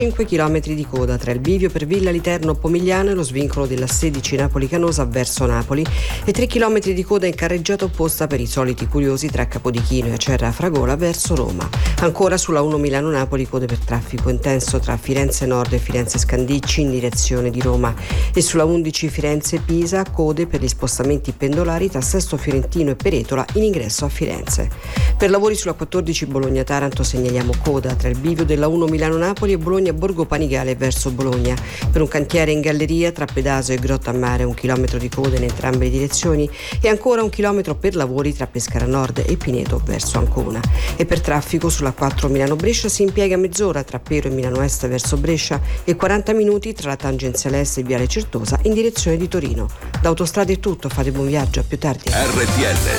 5 km di coda tra il bivio per Villa Literno Pomigliano e lo svincolo della 16 Napoli-Canosa verso Napoli e 3 km di coda in carreggiata opposta per i soliti curiosi tra Capodichino e Acerra Fragola verso Roma. Ancora sulla 1 Milano-Napoli code per traffico intenso tra Firenze Nord e Firenze Scandicci in direzione di Roma e sulla 11 Firenze-Pisa code per gli spostamenti pendolari tra Sesto Fiorentino e Peretola in ingresso a Firenze. Per lavori sulla 14 Bologna-Taranto segnaliamo coda tra il bivio della 1 Milano-Napoli e Bologna-Borgo Panigale verso Bologna. Per un cantiere in galleria tra Pedasio e Grotta a Mare 1 chilometro di coda in entrambe le direzioni e ancora 1 chilometro per lavori tra Pescara Nord e Pineto verso Ancona. E per traffico sulla 4 Milano-Brescia si impiega mezz'ora tra Pero e Milano Est verso Brescia e 40 minuti tra la tangenziale est e Viale Certosa in direzione di Torino. Da Autostrade è tutto, fate buon viaggio, a più tardi. RTL